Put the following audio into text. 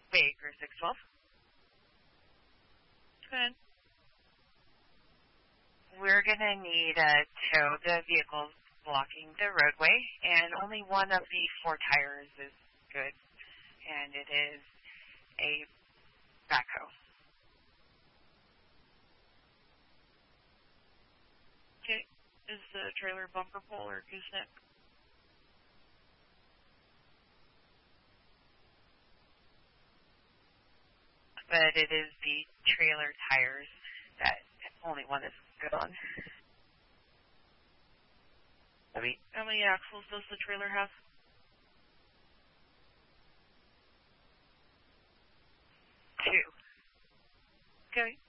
Baker 612. Good. We're going to need to tow the vehicle blocking the roadway, and only one of the 4 tires is good, and it is a backhoe. Okay. Is the trailer bumper pole or gooseneck? But it is the trailer tires that only one is good on. How many axles does the trailer have? 2. Okay.